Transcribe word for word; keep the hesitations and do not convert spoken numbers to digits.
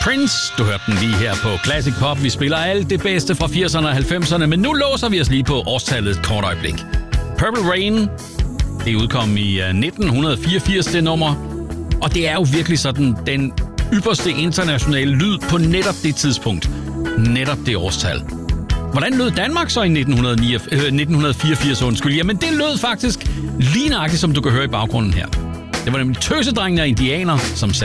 Prince. Du hørte den lige her på Classic Pop. Vi spiller alt det bedste fra firserne og halvfemserne, men nu låser vi os lige på årstallet et kort øjeblik. Purple Rain, det udkom i nitten fireogfirs, det nummer. Og det er jo virkelig sådan den ypperste internationale lyd på netop det tidspunkt. Netop det årstal. Hvordan lød Danmark så i nitten fireogfirs? Undskyld. Jamen, det lød faktisk lige nøjagtigt, som du kan høre i baggrunden her. Det var nemlig tøsedrengene og indianer, som satte